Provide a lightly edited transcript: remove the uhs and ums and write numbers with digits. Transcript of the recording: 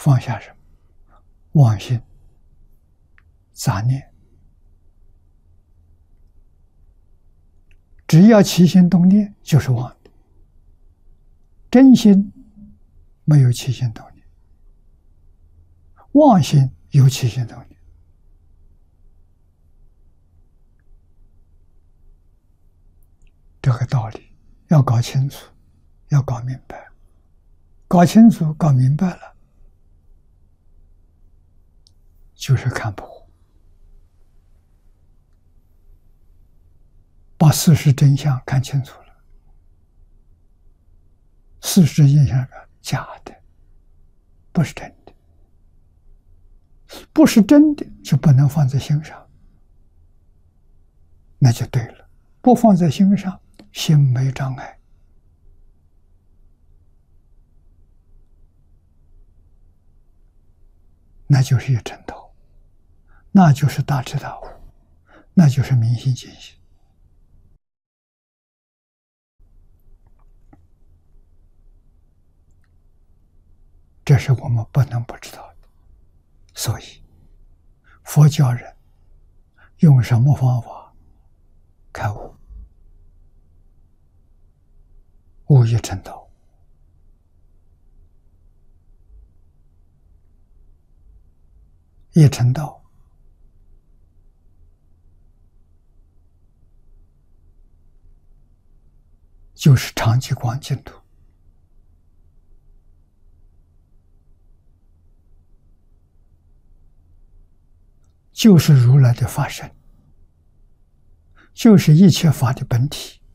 放下什么？妄心、杂念。只要起心动念，就是妄的。真心没有起心动念，妄心有起心动念。这个道理要搞清楚，要搞明白。搞清楚、搞明白了，就是看破，把事实真相看清楚了。事实真相是假的，不是真的，不是真的就不能放在心上，那就对了。不放在心上，心没障碍，那就是一真道，那就是大彻大悟，那就是明心见性。这是我们不能不知道的。所以佛教人用什么方法开悟？悟一真道。一真道就是长期光净土，就是如来的法身，就是一切法的本体。